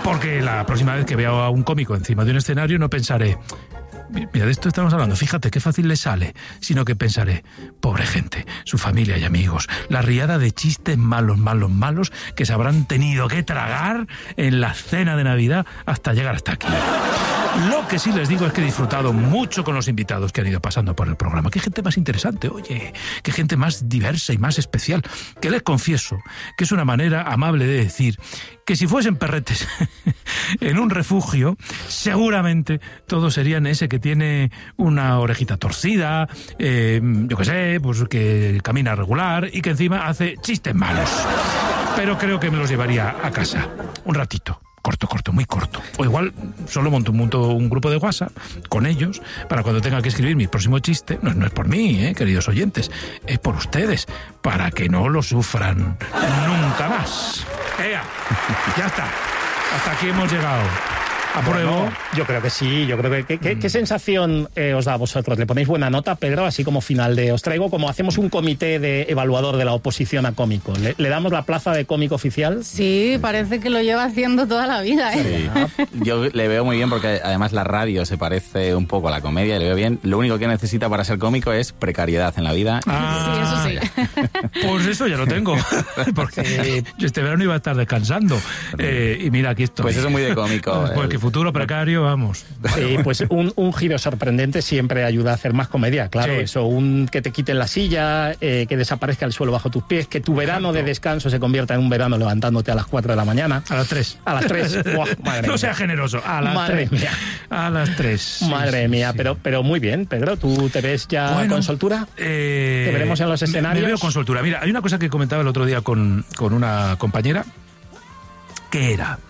Porque la próxima vez que vea a un cómico encima de un escenario no pensaré, mira, de esto estamos hablando, fíjate qué fácil le sale, sino que pensaré, pobre gente, su familia y amigos, la riada de chistes malos que se habrán tenido que tragar en la cena de Navidad hasta llegar hasta aquí. Lo que sí les digo es que he disfrutado mucho con los invitados que han ido pasando por el programa. Qué gente más interesante, oye, qué gente más diversa y más especial, que les confieso que es una manera amable de decir que si fuesen perretes en un refugio, seguramente todos serían ese que tiene una orejita torcida, yo qué sé, pues que camina regular y que encima hace chistes malos. Pero creo que me los llevaría a casa un ratito. Corto, muy corto. O igual solo monto un grupo de WhatsApp con ellos para cuando tenga que escribir mi próximo chiste. No es por mí, queridos oyentes, es por ustedes, para que no lo sufran nunca más. ¡Ea! Ya está. Hasta aquí hemos llegado. ¿Apruebo? Bueno, yo creo que sí, yo creo que... ¿Qué sensación os da a vosotros? ¿Le ponéis buena nota, Pedro? Así como final de... Os traigo como hacemos un comité de evaluador de la oposición a cómico. ¿Le damos la plaza de cómico oficial? Sí, parece que lo lleva haciendo toda la vida, ¿eh? Sí. Yo le veo muy bien porque además la radio se parece un poco a la comedia y le veo bien. Lo único que necesita para ser cómico es precariedad en la vida. Sí, eso sí. Pues eso ya lo tengo, porque yo este verano iba a estar descansando. Y mira, aquí estoy. Pues eso es muy de cómico. Porque futuro precario, vamos. Sí, pues un giro sorprendente siempre ayuda a hacer más comedia, claro. Sí. Eso, que te quiten la silla, que desaparezca el suelo bajo tus pies, que tu verano de descanso se convierta en un verano levantándote a las 4 de la mañana. A las 3. A las 3. Buah, madre no mía. sea generoso. A las madre 3. Mía. A las 3. Madre mía, sí. Pero muy bien, Pedro. ¿Tú te ves ya con soltura? ¿Te veremos en los escenarios? Me veo con soltura. Mira, hay una cosa que comentaba el otro día con una compañera, que era...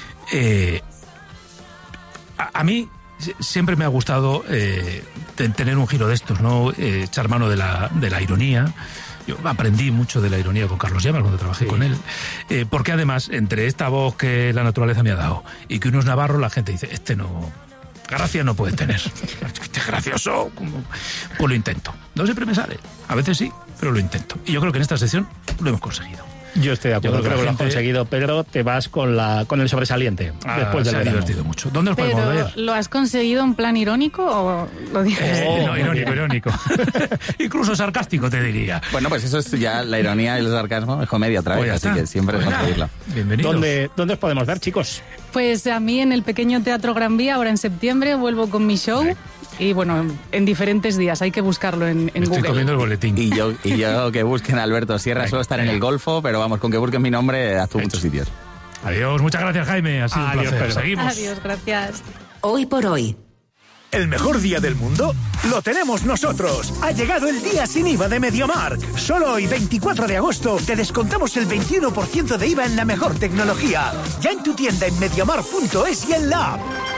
A mí siempre me ha gustado tener un giro de estos, ¿no? Echar mano de la ironía. Yo aprendí mucho de la ironía con Carlos Llamas cuando trabajé con él. Porque además, entre esta voz que la naturaleza me ha dado y que uno es navarro, la gente dice, gracia no puede tener. Este es gracioso. Pues lo intento. No siempre me sale. A veces sí, pero lo intento. Y yo creo que en esta sección lo hemos conseguido. Yo estoy de acuerdo, creo que lo has conseguido, Pedro. Te vas con el sobresaliente después del verano. Se ha divertido mucho. ¿Dónde os podemos ver? ¿Lo has conseguido en plan irónico o lo dices? No, irónico. Incluso sarcástico, te diría. Bueno, pues eso es ya la ironía y el sarcasmo, es comedia otra vez, así que siempre es conseguirlo. Bienvenidos. ¿Dónde os podemos ver, chicos? Pues a mí en el pequeño Teatro Gran Vía, ahora en septiembre, vuelvo con mi show. Sí. Y bueno, en diferentes días, hay que buscarlo en Google. Estoy comiendo el boletín. Y yo que busquen a Alberto Sierra, suelo estar en el Golfo, pero vamos, con que busquen mi nombre, actúo en muchos sitios. Adiós, muchas gracias, Jaime, ha sido un placer. Pedro. Seguimos. Adiós, gracias. Hoy por hoy. ¿El mejor día del mundo? ¡Lo tenemos nosotros! Ha llegado el día sin IVA de MediaMarkt. Solo hoy, 24 de agosto, te descontamos el 21% de IVA en la mejor tecnología. Ya en tu tienda en MediaMarkt.es y en la app.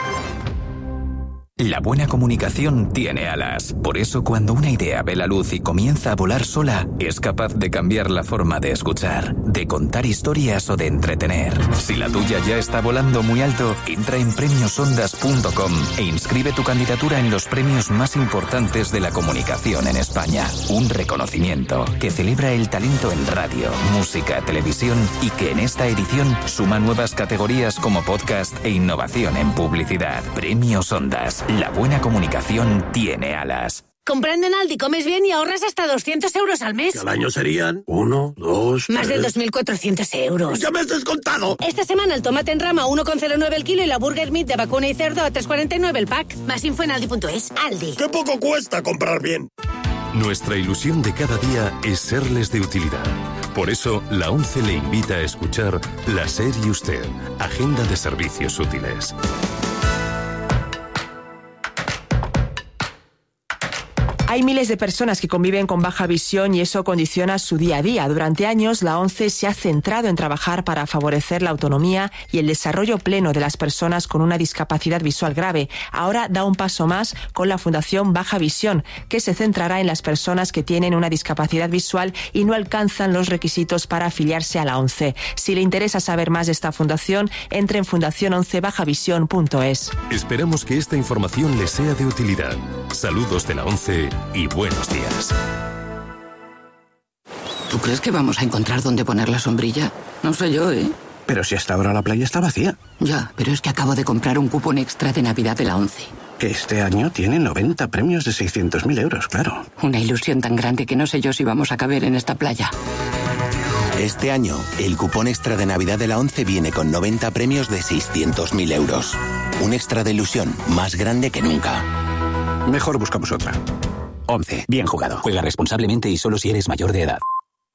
La buena comunicación tiene alas. Por eso, cuando una idea ve la luz y comienza a volar sola, es capaz de cambiar la forma de escuchar, de contar historias o de entretener. Si la tuya ya está volando muy alto, entra en premiosondas.com e inscribe tu candidatura en los premios más importantes de la comunicación en España. Un reconocimiento que celebra el talento en radio, música, televisión y que en esta edición suma nuevas categorías como podcast e innovación en publicidad. Premios Ondas. La buena comunicación tiene alas. Comprando en Aldi comes bien y ahorras hasta 200 euros al mes. Que al año serían 1, 2, Más de 2.400 euros. ¡Ya me has descontado! Esta semana el tomate en rama 1,09 el kilo y la burger meat de vacuna y cerdo a 3,49 el pack. Más info en Aldi.es. Aldi. ¡Qué poco cuesta comprar bien! Nuestra ilusión de cada día es serles de utilidad. Por eso, la ONCE le invita a escuchar La SER y Usted, Agenda de Servicios Útiles. Hay miles de personas que conviven con baja visión y eso condiciona su día a día. Durante años, la ONCE se ha centrado en trabajar para favorecer la autonomía y el desarrollo pleno de las personas con una discapacidad visual grave. Ahora da un paso más con la Fundación Baja Visión, que se centrará en las personas que tienen una discapacidad visual y no alcanzan los requisitos para afiliarse a la ONCE. Si le interesa saber más de esta fundación, entre en fundacion11bajavisión.es. Esperamos que esta información le sea de utilidad. Saludos de la ONCE y buenos días. ¿Tú crees que vamos a encontrar dónde poner la sombrilla? No sé yo, ¿eh? Pero si hasta ahora la playa está vacía. Ya, pero es que acabo de comprar un cupón extra de Navidad de la ONCE. Que este año tiene 90 premios de 600.000 euros, claro. Una ilusión tan grande que no sé yo si vamos a caber en esta playa. Este año, el cupón extra de Navidad de la ONCE viene con 90 premios de 600.000 euros. Un extra de ilusión más grande que nunca. Mejor buscamos otra. ONCE. Bien jugado. Juega responsablemente y solo si eres mayor de edad.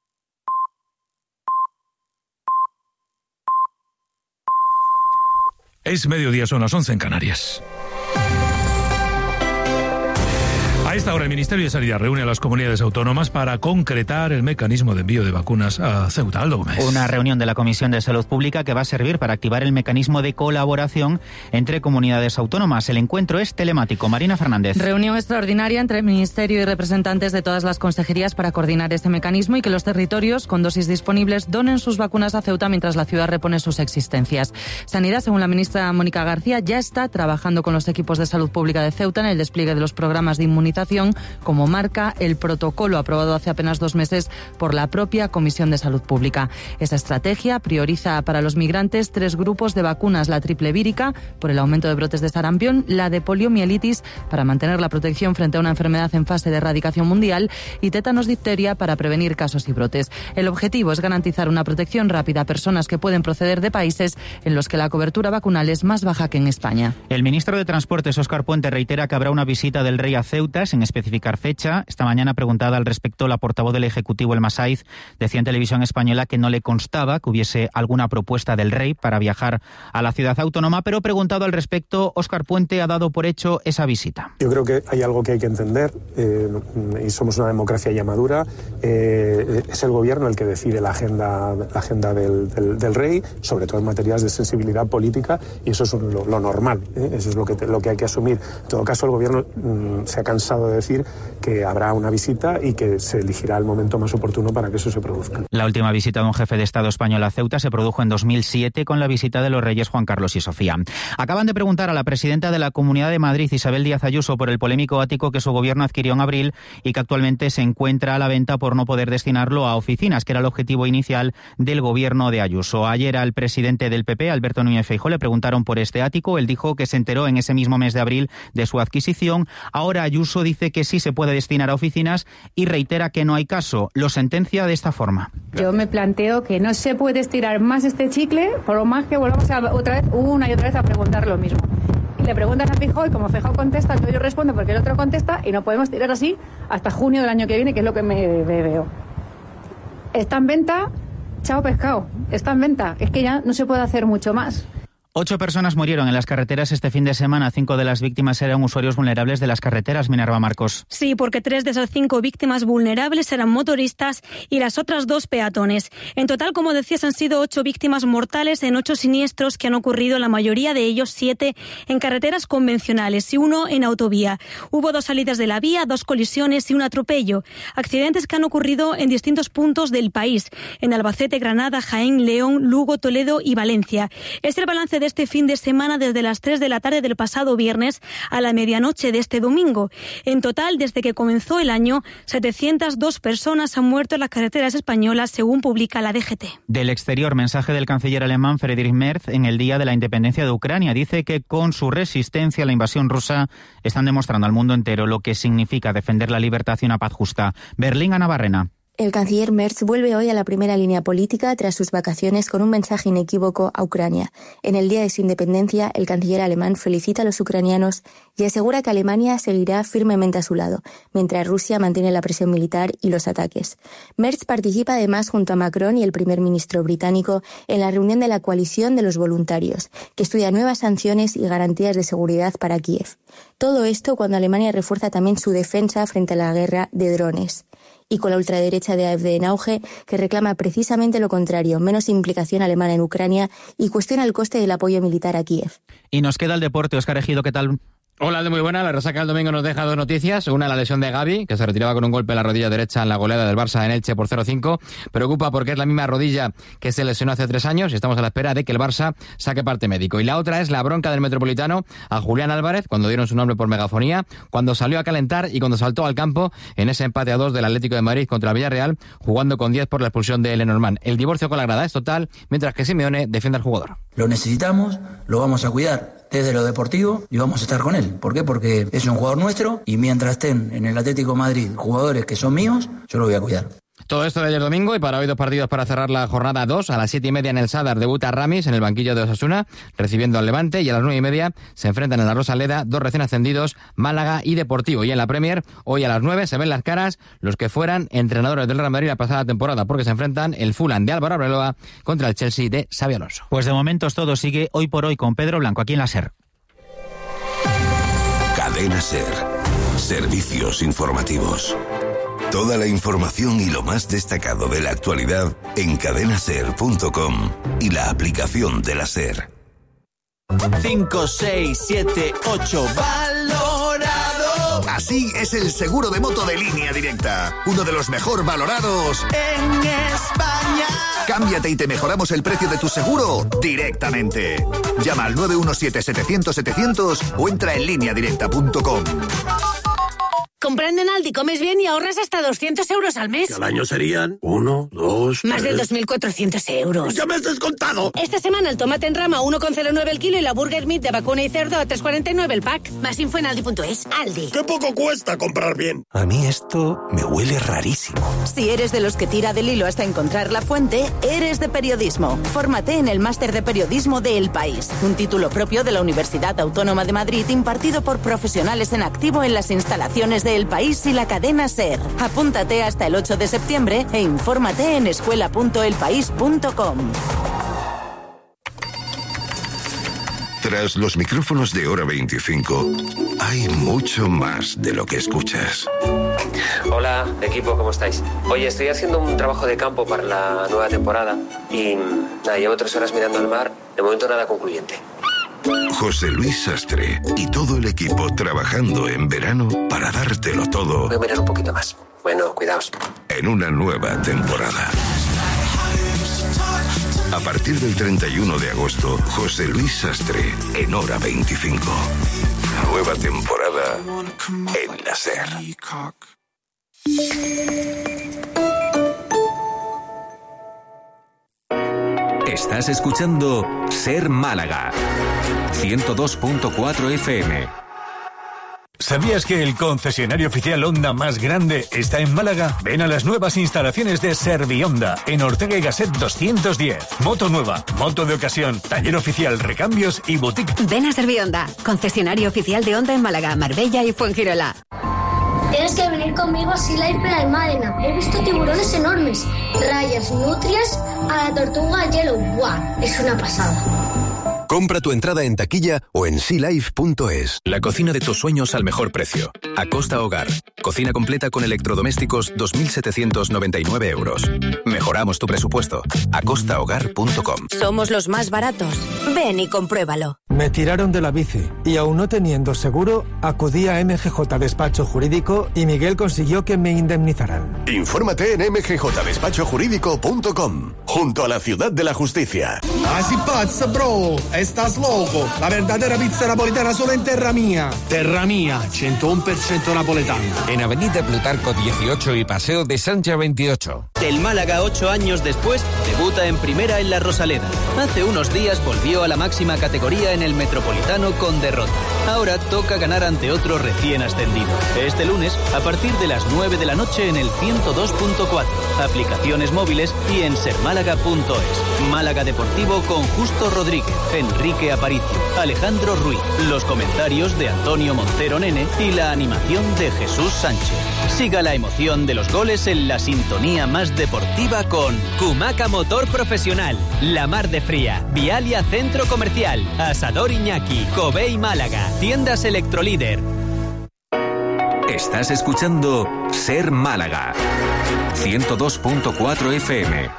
Es mediodía, son las 11 en Canarias. A esta hora el Ministerio de Sanidad reúne a las comunidades autónomas para concretar el mecanismo de envío de vacunas a Ceuta. Aldo Gómez. Una reunión de la Comisión de Salud Pública que va a servir para activar el mecanismo de colaboración entre comunidades autónomas. El encuentro es telemático. Marina Fernández. Reunión extraordinaria entre el Ministerio y representantes de todas las consejerías para coordinar este mecanismo y que los territorios con dosis disponibles donen sus vacunas a Ceuta mientras la ciudad repone sus existencias. Sanidad, según la ministra Mónica García, ya está trabajando con los equipos de salud pública de Ceuta en el despliegue de los programas de inmunización, como marca el protocolo aprobado hace apenas 2 meses por la propia Comisión de Salud Pública. Esta estrategia prioriza para los migrantes 3 grupos de vacunas: la triple vírica, por el aumento de brotes de sarampión, la de poliomielitis, para mantener la protección frente a una enfermedad en fase de erradicación mundial, y tétanos difteria, para prevenir casos y brotes. El objetivo es garantizar una protección rápida a personas que pueden proceder de países en los que la cobertura vacunal es más baja que en España. El ministro de Transportes, Óscar Puente, reitera que habrá una visita del rey a Ceuta, sin especificar fecha. Esta mañana, preguntada al respecto, la portavoz del Ejecutivo, El Masaiz, decía en Televisión Española que no le constaba que hubiese alguna propuesta del rey para viajar a la ciudad autónoma, pero preguntado al respecto, Óscar Puente ha dado por hecho esa visita. Yo creo que hay algo que hay que entender, y somos una democracia ya madura. Es el gobierno el que decide la agenda del rey, sobre todo en materias de sensibilidad política, y eso es lo normal, eso es lo que hay que asumir. En todo caso, el gobierno se ha cansado de decir que habrá una visita y que se elegirá el momento más oportuno para que eso se produzca. La última visita de un jefe de Estado español a Ceuta se produjo en 2007 con la visita de los reyes Juan Carlos y Sofía. Acaban de preguntar a la presidenta de la Comunidad de Madrid, Isabel Díaz Ayuso, por el polémico ático que su gobierno adquirió en abril y que actualmente se encuentra a la venta por no poder destinarlo a oficinas, que era el objetivo inicial del gobierno de Ayuso. Ayer al presidente del PP, Alberto Núñez Feijóo, le preguntaron por este ático. Él dijo que se enteró en ese mismo mes de abril de su adquisición. Ahora Ayuso dice que sí se puede destinar a oficinas y reitera que no hay caso. Lo sentencia de esta forma. Yo me planteo que no se puede estirar más este chicle, por lo más que volvamos otra vez, una y otra vez, a preguntar lo mismo. Y le preguntan a Feijóo y como Feijóo contesta, yo respondo porque el otro contesta, y no podemos tirar así hasta junio del año que viene, que es lo que me veo. Está en venta, chao pescado, está en venta. Es que ya no se puede hacer mucho más. 8 personas murieron en las carreteras este fin de semana. 5 de las víctimas eran usuarios vulnerables de las carreteras. Minerva Marcos. Sí, porque 3 de esas 5 víctimas vulnerables eran motoristas y las otras 2 peatones. En total, como decías, han sido 8 víctimas mortales en 8 siniestros que han ocurrido, la mayoría de ellos 7 en carreteras convencionales y 1 en autovía. Hubo 2 salidas de la vía, 2 colisiones y un atropello. Accidentes que han ocurrido en distintos puntos del país: en Albacete, Granada, Jaén, León, Lugo, Toledo y Valencia. Es el balance de este fin de semana desde las 3 de la tarde del pasado viernes a la medianoche de este domingo. En total, desde que comenzó el año, 702 personas han muerto en las carreteras españolas, según publica la DGT. Del exterior, mensaje del canciller alemán Friedrich Merz en el día de la independencia de Ucrania. Dice que con su resistencia a la invasión rusa están demostrando al mundo entero lo que significa defender la libertad y una paz justa. Berlín, Ana Barrena. El canciller Merz vuelve hoy a la primera línea política tras sus vacaciones con un mensaje inequívoco a Ucrania. En el día de su independencia, el canciller alemán felicita a los ucranianos y asegura que Alemania seguirá firmemente a su lado, mientras Rusia mantiene la presión militar y los ataques. Merz participa además junto a Macron y el primer ministro británico en la reunión de la coalición de los voluntarios, que estudia nuevas sanciones y garantías de seguridad para Kiev. Todo esto cuando Alemania refuerza también su defensa frente a la guerra de drones. Y con la ultraderecha de AfD en auge, que reclama precisamente lo contrario, menos implicación alemana en Ucrania y cuestiona el coste del apoyo militar a Kiev. Y nos queda el deporte. Óscar Ejido, ¿qué tal? Hola, de muy buena. La resaca del domingo nos deja dos noticias. Una, la lesión de Gavi, que se retiraba con un golpe en la rodilla derecha en la goleada del Barça en Elche por 0-5. Preocupa porque es la misma rodilla que se lesionó hace 3 años y estamos a la espera de que el Barça saque parte médico. Y la otra es la bronca del Metropolitano a Julián Álvarez, cuando dieron su nombre por megafonía, cuando salió a calentar y cuando saltó al campo en ese empate a 2 del Atlético de Madrid contra el Villarreal, jugando con 10 por la expulsión de Lenormand. El divorcio con la grada es total, mientras que Simeone defiende al jugador. Lo necesitamos, lo vamos a cuidar desde lo deportivo y vamos a estar con él. ¿Por qué? Porque es un jugador nuestro y mientras estén en el Atlético de Madrid jugadores que son míos, yo lo voy a cuidar. Todo esto de ayer domingo, y para hoy 2 partidos para cerrar la jornada 2. A las 7:30 en el Sadar debuta Ramis en el banquillo de Osasuna, recibiendo al Levante, y a las 9:30 se enfrentan en la Rosaleda 2 recién ascendidos, Málaga y Deportivo. Y en la Premier, hoy a las 9 se ven las caras los que fueran entrenadores del Real Madrid la pasada temporada, porque se enfrentan el Fulham de Álvaro Arbeloa contra el Chelsea de Xabi Alonso. Pues de momento todo sigue hoy por hoy con Pedro Blanco aquí en la SER. Cadena SER. Servicios informativos. Toda la información y lo más destacado de la actualidad en cadenaser.com y la aplicación de la SER. 5, 6, 7, 8, valorado. Así es el seguro de moto de Línea Directa. Uno de los mejor valorados en España. Cámbiate y te mejoramos el precio de tu seguro directamente. Llama al 917-700-700 o entra en lineadirecta.com. Comprando en Aldi comes bien y ahorras hasta 200 euros al mes. Que al año serían 1, 2, 3... Más de 2.400 euros. ¡Ya me has descontado! Esta semana el tomate en rama 1,09 el kilo y la burger meat de vacuna y cerdo a 3,49 el pack. Más info en aldi.es. Aldi. ¡Qué poco cuesta comprar bien! A mí esto me huele rarísimo. Si eres de los que tira del hilo hasta encontrar la fuente, eres de periodismo. Fórmate en el Máster de Periodismo de El País, un título propio de la Universidad Autónoma de Madrid impartido por profesionales en activo en las instalaciones de El País y la cadena SER. Apúntate hasta el 8 de septiembre e infórmate en escuela.elpaís.com. Tras los micrófonos de Hora 25, hay mucho más de lo que escuchas. Hola, equipo, ¿cómo estáis? Oye, estoy haciendo un trabajo de campo para la nueva temporada y llevo 3 horas mirando al mar, de momento nada concluyente. José Luis Sastre y todo el equipo trabajando en verano para dártelo todo. Voy a mirar un poquito más. Bueno, cuidaos. En una nueva temporada. A partir del 31 de agosto, José Luis Sastre en Hora 25. Nueva temporada en la SER. Estás escuchando SER Málaga 102.4 FM. ¿Sabías que el concesionario oficial Honda más grande está en Málaga? Ven a las nuevas instalaciones de Servihonda, en Ortega y Gasset 210. Moto nueva, moto de ocasión, taller oficial, recambios y boutique. Ven a Servihonda, concesionario oficial de Honda en Málaga, Marbella y Fuengirola. Tienes que venir conmigo a Sea Life Almadena. He visto tiburones enormes, rayas, nutrias, a la tortuga Yellow. ¡Guau! Es una pasada. Compra tu entrada en taquilla o en sealife.es. La cocina de tus sueños al mejor precio. Acosta Hogar. Cocina completa con electrodomésticos, 2.799 euros. Mejoramos tu presupuesto. acostahogar.com. Somos los más baratos. Ven y compruébalo. Me tiraron de la bici y aún no teniendo seguro, acudí a MGJ Despacho Jurídico y Miguel consiguió que me indemnizaran. Infórmate en mgjdespachojurídico.com. Junto a la Ciudad de la Justicia. Así pazza, bro. Estás loco. La verdadera pizza napolitana solo en Terra Mía. Terra Mía, 101% napoletano. En Avenida Plutarco 18 y Paseo de Sancha 28. El Málaga, 8 años después, debuta en primera en la Rosaleda. Hace unos días volvió a la máxima categoría en el Metropolitano con derrota. Ahora toca ganar ante otro recién ascendido. Este lunes, a partir de las 9 de la noche en el 102.4. Aplicaciones móviles y en sermálaga.es. Málaga Deportivo con Justo Rodríguez, Enrique Aparicio, Alejandro Ruiz, los comentarios de Antonio Montero Nene y la animación de Jesús Sánchez. Siga la emoción de los goles en la sintonía más deportiva con Kumaca Motor Profesional, La Mar de Fría, Vialia Centro Comercial, Asador Iñaki, Covey Málaga, Tiendas Electrolíder. Estás escuchando SER Málaga 102.4 FM.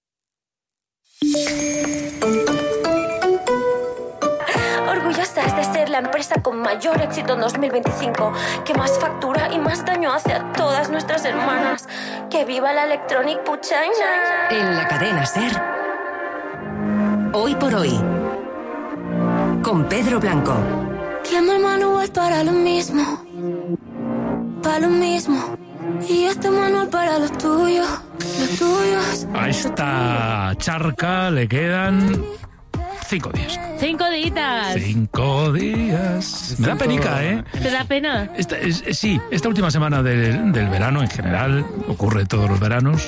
Orgullosas de la empresa con mayor éxito en 2025, que más factura y más daño hace a todas nuestras hermanas. ¡Que viva la Electronic Puchaina! En la cadena SER, Hoy por Hoy, con Pedro Blanco. Tiembla el manual para lo mismo, para lo mismo. Y este manual para los tuyos, los tuyos. A esta charca le quedan 5 días. 5 días. 5 días. Me da penica, ¿eh? ¿Te da pena? Sí, esta última semana del verano, en general, ocurre todos los veranos,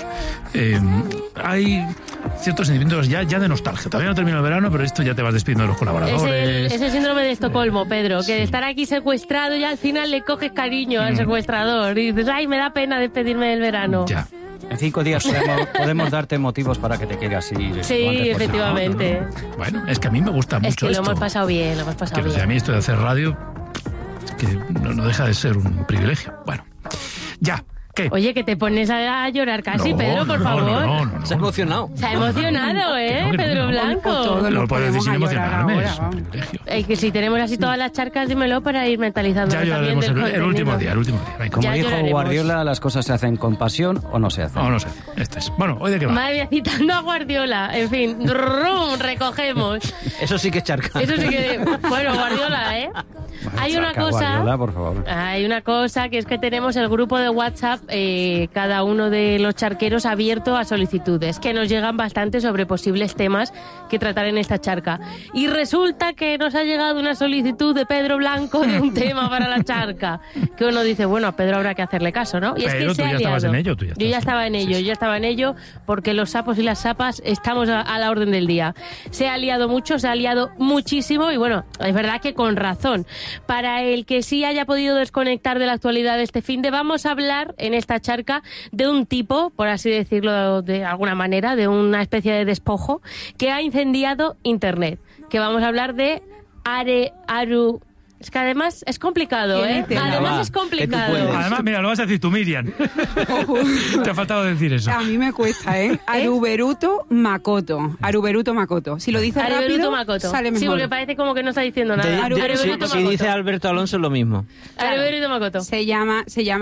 hay ciertos sentimientos ya de nostalgia. Todavía no termina el verano, pero esto ya te vas despidiendo de los colaboradores. Es el síndrome de Estocolmo, Pedro, que de estar aquí secuestrado ya al final le coges cariño al secuestrador y dices, ay, me da pena despedirme del verano. Ya. En 5 días podemos darte motivos para que te quieras ir. Sí, efectivamente. No. Bueno, es que a mí me gusta mucho esto. Es que lo hemos pasado bien, Que a mí esto de hacer radio, es que no deja de ser un privilegio. Bueno, ya. ¿Qué? Oye, que te pones a llorar casi, Pedro, por favor. No. Se ha emocionado. Se ha emocionado, Pedro Blanco. No puedes decir sin emocionarme, es un privilegio. Que si tenemos así todas las charcas, dímelo para ir mentalizando. Ya lloraremos el último día. Como ya dijo lloraremos. Guardiola, las cosas se hacen con pasión o no se hacen. O no se hacen. Este es. Bueno, ¿hoy de qué va? Madre mía, citando a Guardiola. En fin, recogemos. Eso sí que es charca. Eso sí que... Bueno, Guardiola, Bueno, hay una cosa... Guardiola, por favor. Hay una cosa que es que tenemos el grupo de WhatsApp, cada uno de los charqueros abierto a solicitudes, que nos llegan bastante sobre posibles temas que tratar en esta charca. Y resulta que nos ha llegado una solicitud de Pedro Blanco de un tema para la charca. Que uno dice, bueno, a Pedro habrá que hacerle caso, ¿no? Y pero es que tú ya estabas en ello, Yo ya estaba en ello, yo ya estaba en ello, porque los sapos y las sapas estamos a la orden del día. Se ha liado mucho, se ha liado muchísimo y bueno, es verdad que con razón. Para el que sí haya podido desconectar de la actualidad de este finde, vamos a hablar en esta charca de un tipo, por así decirlo de alguna manera, de una especie de despojo que ha incendiado Internet. Que vamos a hablar de Aru... Es que además es complicado, Además es complicado. Además, mira, lo vas a decir tú, Miriam. Te ha faltado decir eso. A mí me cuesta, Aruberuto Makoto. Aruberuto Makoto. Si lo dices rápido, Makoto. Sale mejor. Sí, porque parece como que no está diciendo nada. Si dice Alberto Alonso es lo mismo. Claro. Aruberuto Makoto. Se llama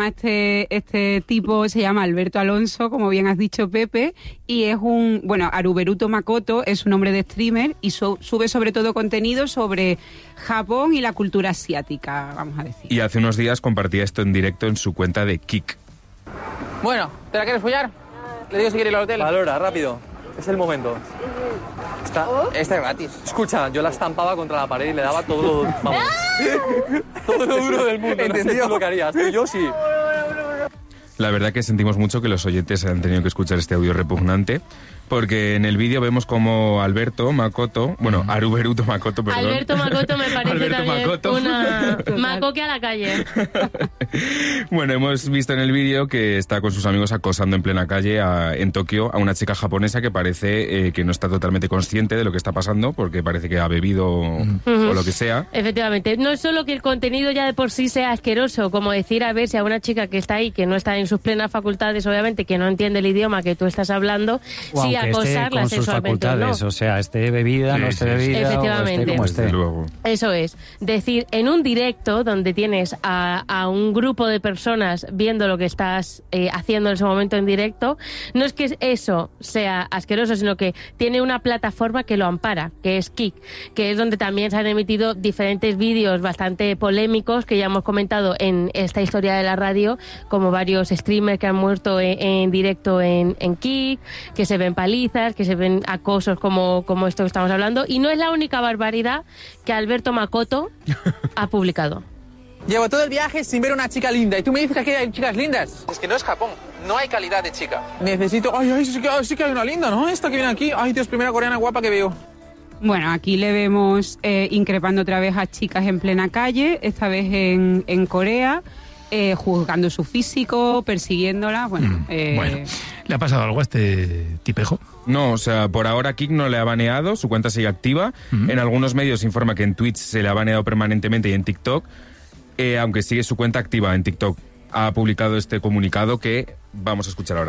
este tipo, se llama Alberto Alonso, como bien has dicho, Pepe, y es Aruberuto Makoto es un nombre de streamer y sube sobre todo contenido sobre Japón y la cultura asiática, vamos a decir. Y hace unos días compartía esto en directo en su cuenta de Kik. Bueno, ¿te la quieres follar? Le digo si quiere ir al hotel. Valora, rápido. Es el momento. Está gratis. Escucha, yo la estampaba contra la pared y le daba todo, vamos, todo lo duro del mundo. ¿Entendido? No sé lo que harías, pero yo sí. La verdad que sentimos mucho que los oyentes han tenido que escuchar este audio repugnante, porque en el vídeo vemos como Aruberuto Makoto, perdón. Alberto Makoto me parece también Makoto. Una macoque a la calle. Bueno, hemos visto en el vídeo que está con sus amigos acosando en plena calle en Tokio a una chica japonesa que parece que no está totalmente consciente de lo que está pasando, porque parece que ha bebido o lo que sea. Efectivamente, no es solo que el contenido ya de por sí sea asqueroso, como decir, a ver, si a una chica que está ahí, que no está en sus plenas facultades, obviamente, que no entiende el idioma que tú estás hablando, sí acosarla sexualmente o no. O sea, esté bebida, no esté bebida, efectivamente. O esté como esté. Luego. Eso es. Decir, en un directo donde tienes a un grupo de personas viendo lo que estás haciendo en ese momento en directo, no es que eso sea asqueroso, sino que tiene una plataforma que lo ampara, que es Kik, que es donde también se han emitido diferentes vídeos bastante polémicos que ya hemos comentado en esta historia de la radio, como varios streamers que han muerto en directo en Kik, que se ven palizas, que se ven acosos como esto que estamos hablando, y no es la única barbaridad que Alberto Makoto ha publicado. Llevo todo el viaje sin ver a una chica linda y tú me dices que aquí hay chicas lindas. Es que no es Japón, no hay calidad de chica. Necesito... Ay, sí que hay una linda, ¿no? Esta que viene aquí. Ay, Dios, primera coreana guapa que veo. Bueno, aquí le vemos increpando otra vez a chicas en plena calle, esta vez en Corea, juzgando su físico, persiguiéndola. Bueno, ¿le ha pasado algo a este tipejo? No, o sea, por ahora Kik no le ha baneado, su cuenta sigue activa. En algunos medios se informa que en Twitch se le ha baneado permanentemente y en TikTok, aunque sigue su cuenta activa en TikTok. Ha publicado este comunicado que vamos a escuchar ahora.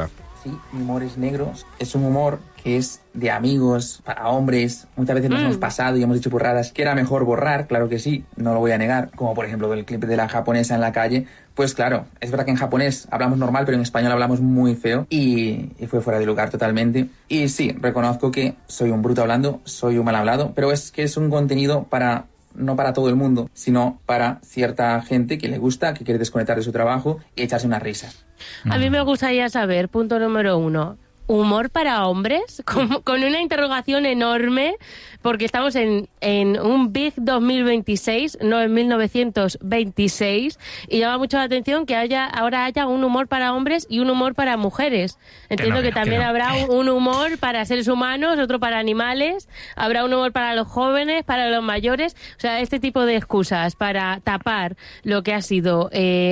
Sí, mi humor es negro. Es un humor que es de amigos, para hombres. Muchas veces nos hemos pasado y hemos dicho burradas que era mejor borrar, claro que sí, no lo voy a negar. Como por ejemplo el clip de la japonesa en la calle. Pues claro, es verdad que en japonés hablamos normal, pero en español hablamos muy feo y fue fuera de lugar totalmente. Y sí, reconozco que soy un bruto hablando, soy un mal hablado, pero es que es un contenido no para todo el mundo, sino para cierta gente que le gusta, que quiere desconectar de su trabajo y echarse una risa. A mí me gustaría saber, punto número 1, ¿humor para hombres? Con una interrogación enorme, porque estamos en un Big 2026, no en 1926, y llama mucho la atención que ahora haya un humor para hombres y un humor para mujeres. Entiendo que también habrá un humor para seres humanos, otro para animales, habrá un humor para los jóvenes, para los mayores. O sea, este tipo de excusas para tapar lo que ha sido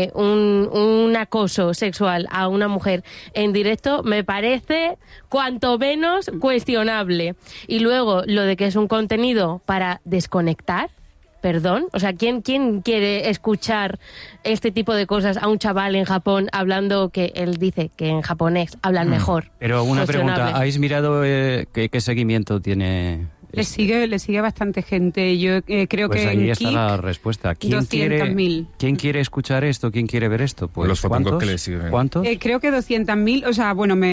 un acoso sexual a una mujer en directo me parece cuanto menos cuestionable. Y luego lo de que es un contenido para desconectar, perdón, o sea, ¿quién quiere escuchar este tipo de cosas a un chaval en Japón hablando que él dice que en japonés hablan mejor? Pero una pregunta, ¿habéis mirado qué seguimiento tiene? Le sigue bastante gente. Yo creo pues que ahí en está Kik, la respuesta. ¿Quién quiere escuchar esto? ¿Quién quiere ver esto? Pues los ¿cuántos? que le siguen. ¿Cuántos? Creo que 200.000, o sea, bueno,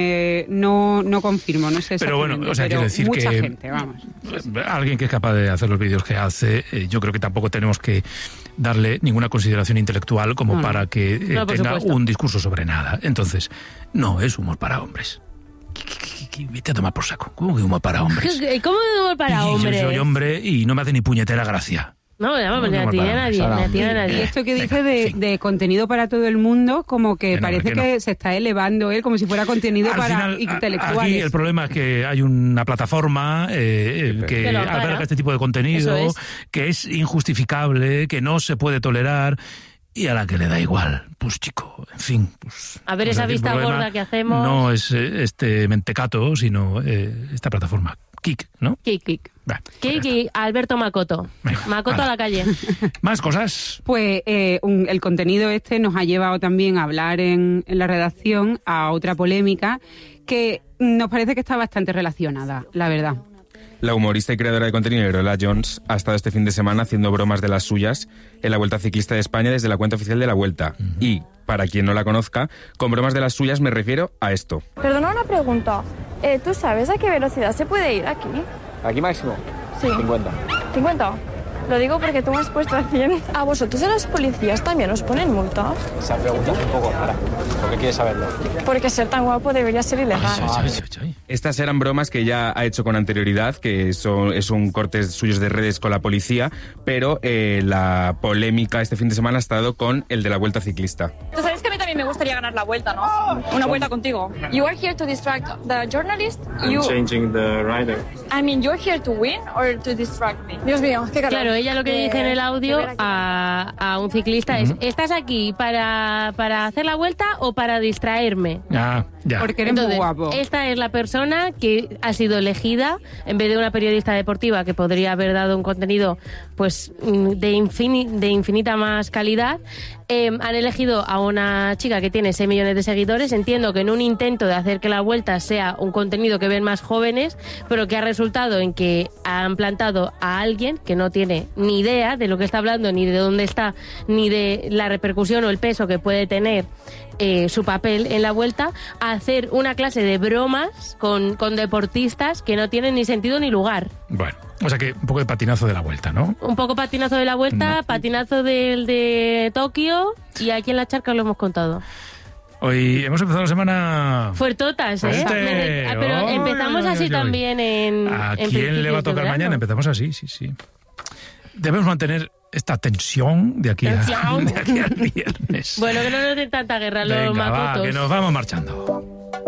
no confirmo, no sé exactamente. Pero bueno, o sea, quiero decir mucha que gente, vamos. Alguien que es capaz de hacer los vídeos que hace, yo creo que tampoco tenemos que darle ninguna consideración intelectual como para que tenga un discurso sobre nada. Entonces, no es humor para hombres. Vete a tomar por saco. ¿Cómo que humor para hombres? ¿Cómo que humor para hombres? Yo soy hombre y no me hace ni puñetera gracia. No, me tiene nadie. Y esto que dice de contenido para todo el mundo, como que parece que se está elevando él como si fuera contenido para final, intelectuales. Aquí el problema es que hay una plataforma que alberga este tipo de contenido, que es injustificable, que no se puede tolerar y a la que le da igual. Pues chico, en fin. Pues, a ver esa vista gorda que hacemos. No es este mentecato, sino esta plataforma. Kik, ¿no? Kik. Kik y Alberto Makoto. Makoto a la calle. ¿Más cosas? Pues el contenido este nos ha llevado también a hablar en la redacción a otra polémica que nos parece que está bastante relacionada, la verdad. La humorista y creadora de contenido Lola Jones ha estado este fin de semana haciendo bromas de las suyas en la Vuelta Ciclista de España desde la cuenta oficial de la Vuelta. Y, para quien no la conozca, con bromas de las suyas me refiero a esto. Perdona una pregunta. ¿Tú sabes a qué velocidad se puede ir aquí? ¿Aquí máximo? Sí. 50. ¿50? Lo digo porque tú me has puesto a 100. ¿A vosotros de los policías también os ponen multas? Esa pregunta es un poco rara. ¿Por qué quieres saberlo? Porque ser tan guapo debería ser ilegal. Estas eran bromas que ya ha hecho con anterioridad, que son cortes suyos de redes con la policía, pero la polémica este fin de semana ha estado con el de la Vuelta Ciclista. Tú sabes que a mí también me gustaría ganar la Vuelta, ¿no? Una vuelta contigo. You are here to distract the journalist. I'm changing the rider. I mean, you're here to win or to distract me. Dios mío, qué calor. Claro, ella lo que dice en el audio a un ciclista es: ¿estás aquí para hacer la vuelta o para distraerme? Ya. Porque eres muy guapo. Esta es la persona que ha sido elegida en vez de una periodista deportiva que podría haber dado un contenido pues de infinita más calidad. Han elegido a una chica que tiene 6 millones de seguidores. Entiendo que en un intento de hacer que la vuelta sea un contenido que ven más jóvenes, pero que ha resultado en que han plantado a alguien que no tiene ni idea de lo que está hablando, ni de dónde está, ni de la repercusión o el peso que puede tener su papel en la vuelta, a hacer una clase de bromas con deportistas que no tienen ni sentido ni lugar. Bueno, o sea que un poco de patinazo de la vuelta, ¿no? Un poco patinazo de la vuelta, patinazo del de Tokio, y aquí en la charca lo hemos contado. Hoy hemos empezado la semana... Fuertotas, ¿eh? Pero empezamos así también en... ¿A quién le va a tocar mañana? Empezamos así, sí. Debemos mantener esta tensión de aquí al viernes. Bueno, que no nos den tanta guerra los Venga, macotos. va, que nos vamos marchando.